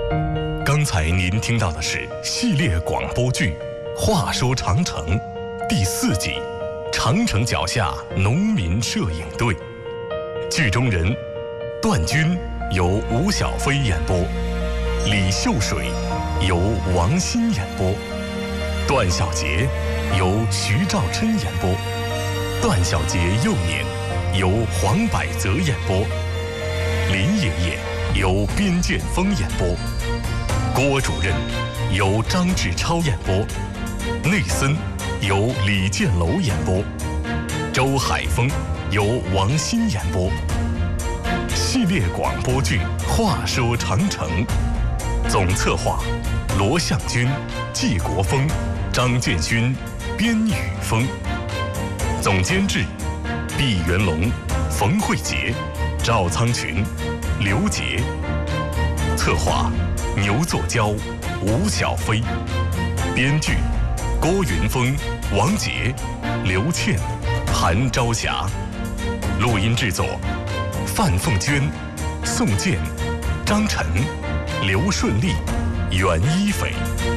刚才您听到的是系列广播剧《话说长城》第4集《长城脚下农民摄影队》。剧中人段军由吴小飞演播，李秀水由王鑫演播，段小杰由徐兆琛演播，段小杰幼年由黄百泽演播，林爷爷由边建峰演播，郭主任由张志超演播，内森由李建楼演播，周海峰由王鑫演播。系列广播剧《话说长城》，总策划罗向军、季国峰、张建勋、边宇峰，总监制毕元龙、冯慧杰、赵苍群、刘杰，策划牛作娇、吴小飞，编剧郭云峰、王杰、刘倩、韩朝霞，录音制作范凤娟、宋健、张晨、刘顺利、袁一斐。